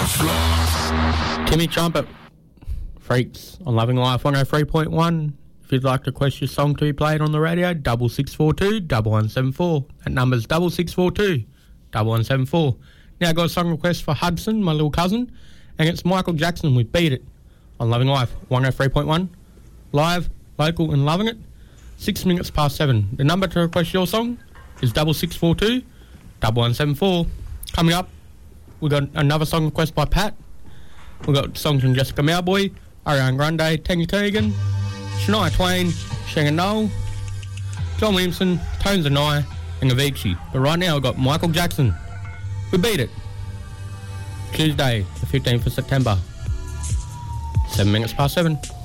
Timmy Trumpet, Freaks on Loving Life 103.1. If you'd like to request your song to be played on the radio, 6642 1174. That number's 6642 1174. Now I've got a song request for Hudson, my little cousin, and it's Michael Jackson with Beat It on Loving Life 103.1. Live, local and loving it. 6 minutes past 7. The number to request your song is 6642 1174. Coming up, we've got another song request by Pat. We've got songs from Jessica Mauboy, Ariana Grande, Tanya Keegan, Shania Twain, Shannon Noel, John Williamson, Tones and I, and Avicii. But right now we've got Michael Jackson. We Beat It. Tuesday, the 15th of September. 7 minutes past 7.